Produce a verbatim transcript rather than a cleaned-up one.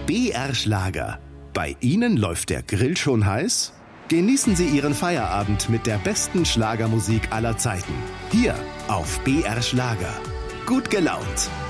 B R Schlager. Bei Ihnen läuft der Grill schon heiß? Genießen Sie Ihren Feierabend mit der besten Schlagermusik aller Zeiten. Hier auf B R Schlager. Gut gelaunt.